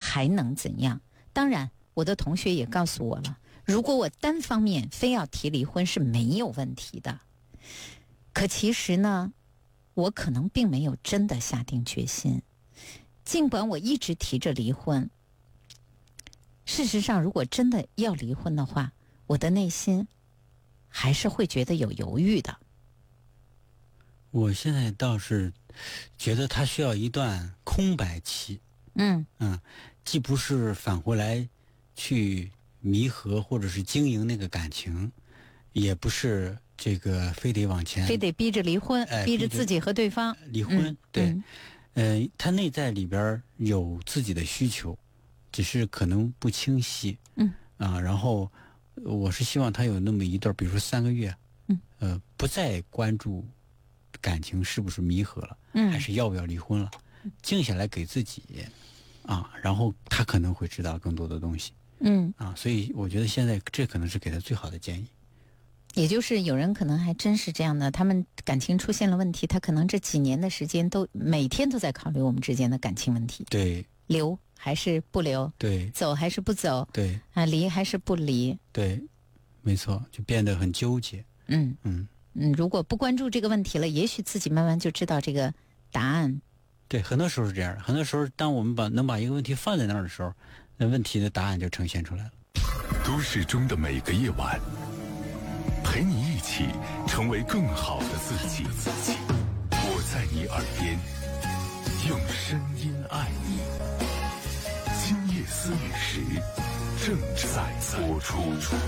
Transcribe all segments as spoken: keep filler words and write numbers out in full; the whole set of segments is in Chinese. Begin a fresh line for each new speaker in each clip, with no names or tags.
还能怎样？当然，我的同学也告诉我了，如果我单方面非要提离婚是没有问题的。可其实呢，我可能并没有真的下定决心。尽管我一直提着离婚，事实上，如果真的要离婚的话，我的内心还是会觉得有犹豫的。
我现在倒是觉得他需要一段空白期。
嗯
嗯，既不是返回来去弥合或者是经营那个感情，也不是这个非得往前，
非得逼着离婚，
哎、
逼着自己和对方
离婚。
嗯、
对，
嗯
呃，他内在里边有自己的需求，只是可能不清晰。
嗯
啊，然后我是希望他有那么一段，比如说三个月，
嗯，
呃，不再关注感情是不是弥合了，
嗯，
还是要不要离婚了，静下来给自己啊，然后他可能会知道更多的东西。
嗯
啊，所以我觉得现在这可能是给他最好的建议。
也就是有人可能还真是这样的，他们感情出现了问题，他可能这几年的时间都每天都在考虑我们之间的感情问题。
对，
留还是不留？
对，
走还是不走？
对，
啊，离还是不离？
对，没错，就变得很纠结。
嗯
嗯
嗯，如果不关注这个问题了，也许自己慢慢就知道这个答案。
对，很多时候是这样的。很多时候，当我们把能把一个问题放在那儿的时候，那问题的答案就呈现出来了。
都市中的每个夜晚，陪你一起成为更好的自己。我在你耳边，用声音爱你。今夜思雨时，正在播出。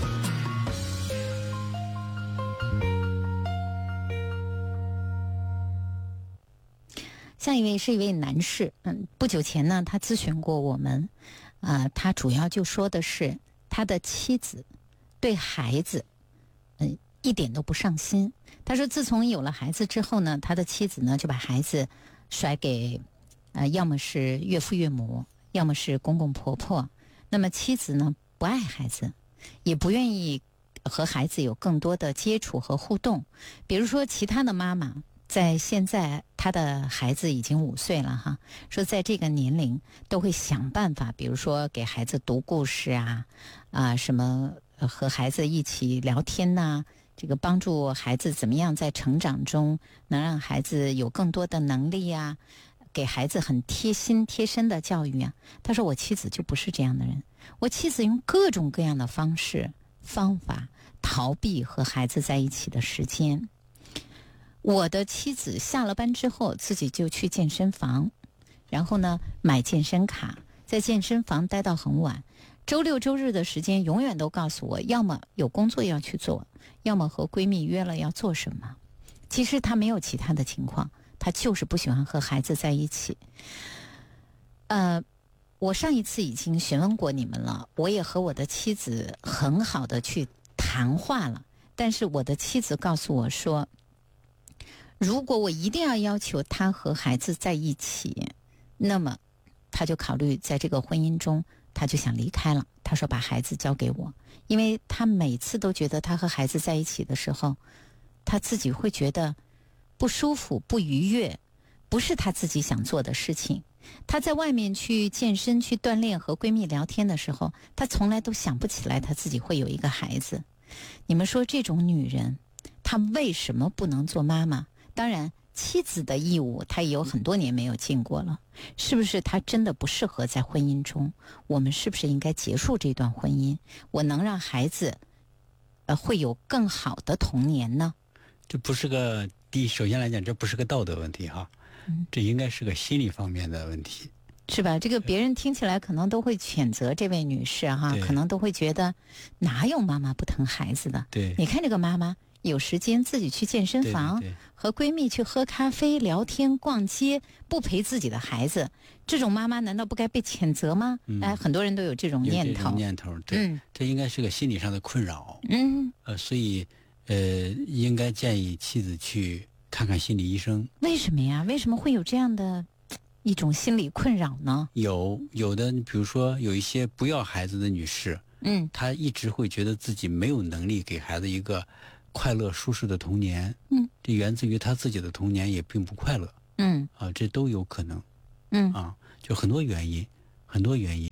下一位是一位男士，嗯，不久前呢，他咨询过我们，啊、呃，他主要就说的是他的妻子对孩子，嗯、呃，一点都不上心。他说，自从有了孩子之后呢，他的妻子呢就把孩子甩给，呃，要么是岳父岳母，要么是公公婆婆。那么妻子呢不爱孩子，也不愿意和孩子有更多的接触和互动。比如说，其他的妈妈。在现在，他的孩子已经五岁了哈，说在这个年龄都会想办法，比如说给孩子读故事啊，啊什么和孩子一起聊天呐、啊，这个帮助孩子怎么样在成长中能让孩子有更多的能力啊，给孩子很贴心贴身的教育啊。他说我妻子就不是这样的人，我妻子用各种各样的方式方法逃避和孩子在一起的时间。我的妻子下了班之后自己就去健身房，然后呢买健身卡，在健身房待到很晚，周六周日的时间永远都告诉我，要么有工作要去做，要么和闺蜜约了要做什么。其实她没有其他的情况，她就是不喜欢和孩子在一起。呃，我上一次已经询问过你们了，我也和我的妻子很好的去谈话了，但是我的妻子告诉我说，如果我一定要要求他和孩子在一起，那么他就考虑在这个婚姻中他就想离开了。他说把孩子交给我，因为他每次都觉得他和孩子在一起的时候，他自己会觉得不舒服不愉悦，不是他自己想做的事情。他在外面去健身去锻炼和闺蜜聊天的时候，他从来都想不起来他自己会有一个孩子。你们说这种女人她为什么不能做妈妈？当然妻子的义务她也有很多年没有尽过了，是不是她真的不适合在婚姻中？我们是不是应该结束这段婚姻？我能让孩子呃会有更好的童年呢？
这不是个第一，首先来讲，这不是个道德问题哈，嗯、这应该是个心理方面的问题，
是吧？这个别人听起来可能都会谴责这位女士哈，可能都会觉得哪有妈妈不疼孩子的？
对，
你看这个妈妈有时间自己去健身房，
对对对，
和闺蜜去喝咖啡、聊天、逛街，不陪自己的孩子，这种妈妈难道不该被谴责吗？嗯、哎，很多人都有这种念头。
有这种念头，对、嗯，这应该是个心理上的困扰。
嗯，
呃，所以呃，应该建议妻子去看看心理医生。
为什么呀？为什么会有这样的一种心理困扰呢？
有有的，比如说有一些不要孩子的女士，
嗯，
她一直会觉得自己没有能力给孩子一个快乐舒适的童年，
嗯，
这源自于她自己的童年也并不快乐，
嗯，
啊，这都有可能，
嗯，
啊，就很多原因，很多原因，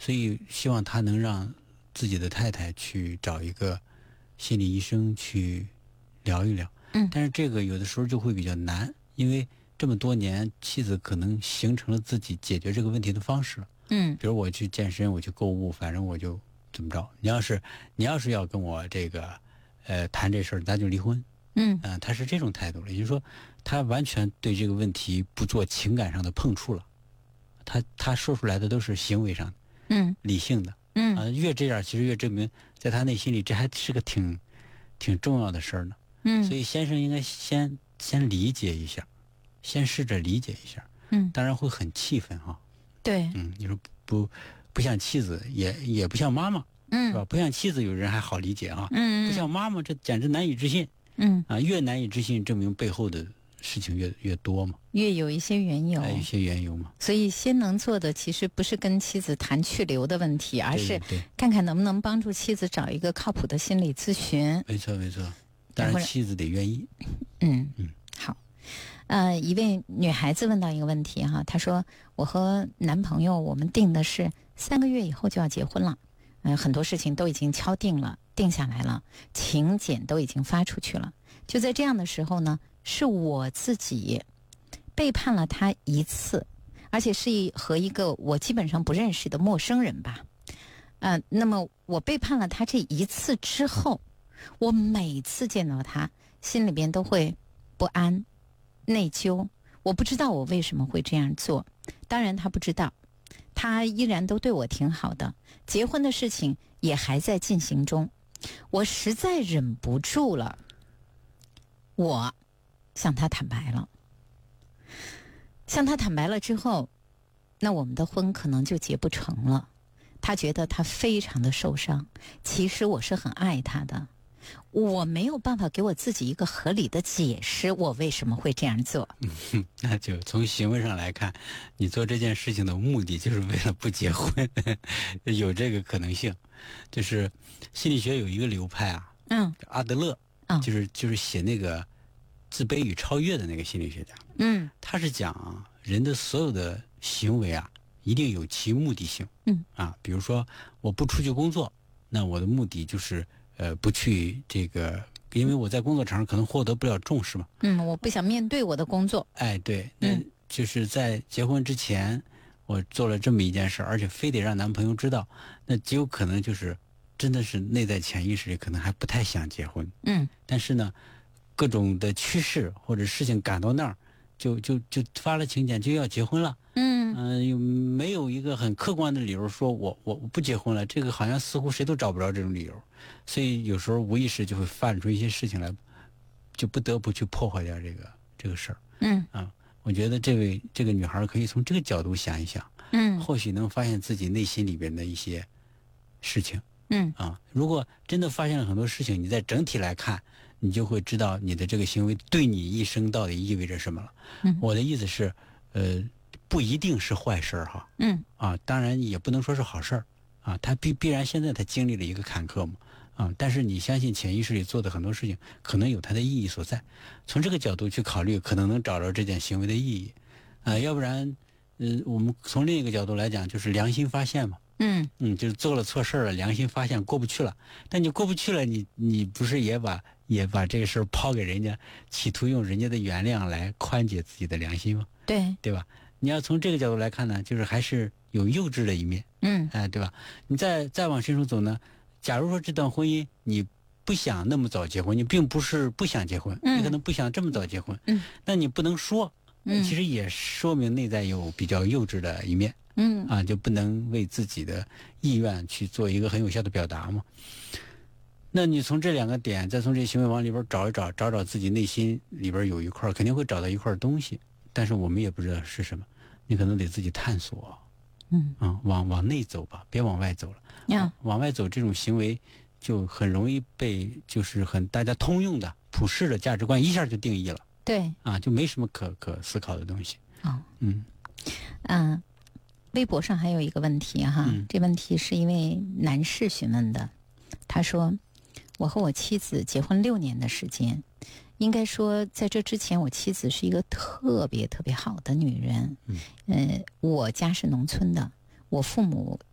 所以希望他能让自己的太太去找一个心理医生去聊一聊。
嗯，
但是这个有的时候就会比较难，因为这么多年，妻子可能形成了自己解决这个问题的方式了。
嗯，
比如我去健身，我去购物，反正我就怎么着。你要是你要是要跟我这个呃谈这事儿，咱就离婚。
嗯，
嗯、呃，他是这种态度了，也就是说，他完全对这个问题不做情感上的碰触了，他他说出来的都是行为上的，
嗯，
理性的。
嗯，
啊、呃，越这样，其实越证明在他内心里这还是个挺挺重要的事儿呢。
嗯，
所以先生应该先先理解一下，先试着理解一下。
嗯，
当然会很气愤哈。
对，
嗯，你说不不像妻子，也也不像妈妈，
嗯，
是吧？不像妻子，有人还好理解啊。
嗯，
不像妈妈，这简直难以置信。
嗯，
啊，越难以置信，证明背后的事情越越多嘛，
越有一些缘由，
还有一些缘由嘛。
所以先能做的其实不是跟妻子谈去留的问题，而是看看能不能帮助妻子找一个靠谱的心理咨询。
没错没错，当然妻子得愿意。
嗯嗯，好。呃，一位女孩子问到一个问题哈，她说：“我和男朋友我们定的是三个月以后就要结婚了，嗯、呃，很多事情都已经敲定了，定下来了，请柬都已经发出去了。就在这样的时候呢，是我自己背叛了他一次，而且是一和一个我基本上不认识的陌生人吧。呃，那么我背叛了他这一次之后，我每次见到他，心里边都会不安。”内疚，我不知道我为什么会这样做，当然他不知道，他依然都对我挺好的，结婚的事情也还在进行中，我实在忍不住了，我向他坦白了，向他坦白了之后，那我们的婚可能就结不成了，他觉得他非常的受伤，其实我是很爱他的，我没有办法给我自己一个合理的解释，我为什么会这样做。
嗯，那就从行为上来看，你做这件事情的目的就是为了不结婚，有这个可能性。就是心理学有一个流派啊，
嗯，
阿德勒，
嗯，
就是就是写那个自卑与超越的那个心理学家，
嗯，
他是讲啊，人的所有的行为啊，一定有其目的性，
嗯，
啊，比如说我不出去工作，那我的目的就是。呃，不去这个，因为我在工作场上可能获得不了重视嘛。
嗯，我不想面对我的工作。
哎，对，那就是在结婚之前，我做了这么一件事，而且非得让男朋友知道，那极有可能就是真的是内在潜意识里可能还不太想结婚。
嗯，
但是呢，各种的趋势或者事情赶到那儿，就就就发了请柬就要结婚了。
嗯
嗯，又、呃、没有一个很客观的理由说我我我不结婚了，这个好像似乎谁都找不着这种理由，所以有时候无意识就会犯出一些事情来，就不得不去破坏掉这个这个事儿。
嗯
啊，我觉得这位这个女孩可以从这个角度想一想，
嗯，
或许能发现自己内心里边的一些事情。
嗯
啊，如果真的发现了很多事情，你在整体来看，你就会知道你的这个行为对你一生到底意味着什么了。
嗯，
我的意思是，呃。不一定是坏事儿哈，
嗯
啊，当然也不能说是好事儿，啊，他必必然现在他经历了一个坎坷嘛，啊，但是你相信潜意识里做的很多事情可能有它的意义所在，从这个角度去考虑，可能能找着这件行为的意义，啊，要不然，嗯、呃，我们从另一个角度来讲，就是良心发现嘛，
嗯
嗯，就是做了错事儿了，良心发现过不去了，但你过不去了，你你不是也把也把这个事儿抛给人家，企图用人家的原谅来宽解自己的良心吗？
对，
对吧？你要从这个角度来看呢，就是还是有幼稚的一面，
嗯，
哎，对吧？你再再往深处走呢，假如说这段婚姻你不想那么早结婚，你并不是不想结婚，
嗯、
你可能不想这么早结婚，
嗯，
那你不能说，
嗯，
其实也说明内在有比较幼稚的一面，
嗯，
啊，就不能为自己的意愿去做一个很有效的表达嘛。那你从这两个点，再从这行为往里边找一找，找找自己内心里边有一块，肯定会找到一块东西，但是我们也不知道是什么。你可能得自己探索，
嗯
啊，往往内走吧，别往外走了。
呀、
嗯，往外走这种行为，就很容易被就是很大家通用的普世的价值观一下就定义了。
对，
啊，就没什么可可思考的东西。
哦，
嗯，
嗯、呃，微博上还有一个问题哈，
嗯、
这问题是一位男士询问的，他说：“我和我妻子结婚六年的时间。”应该说，在这之前，我妻子是一个特别特别好的女人。
嗯，
呃，我家是农村的，我父母